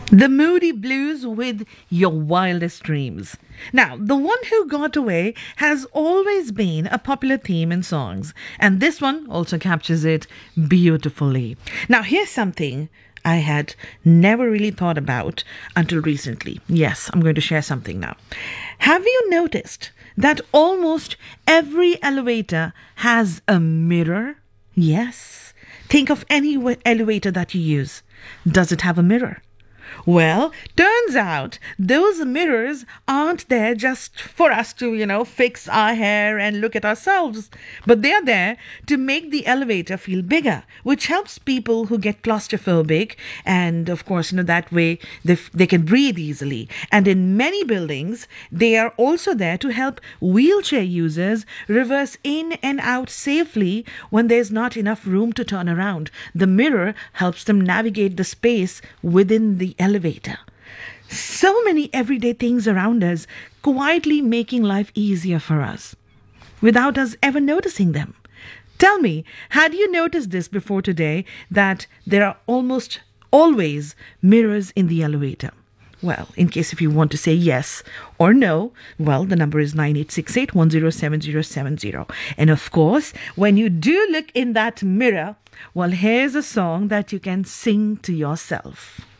The Moody Blues with Your Wildest Dreams. Now, The One Who Got Away has always been a popular theme in songs, and this one also captures it beautifully. Now, here's something I had never really thought about until recently. Yes, I'm going to share something now. Have you noticed that almost every elevator has a mirror? Yes. Think of any elevator that you use. Does it have a mirror? Well, turns out those mirrors aren't there just for us to, fix our hair and look at ourselves, but they are there to make the elevator feel bigger, which helps people who get claustrophobic. And of course, that way they can breathe easily. And in many buildings, they are also there to help wheelchair users reverse in and out safely when there's not enough room to turn around. The mirror helps them navigate the space within the elevator. So many everyday things around us quietly making life easier for us without us ever noticing them. Tell me, had you noticed this before today, that there are almost always mirrors in the elevator? Well, in case if you want to say yes or no, well, the number is 9868107070. And of course, when you do look in that mirror, well, here's a song that you can sing to yourself.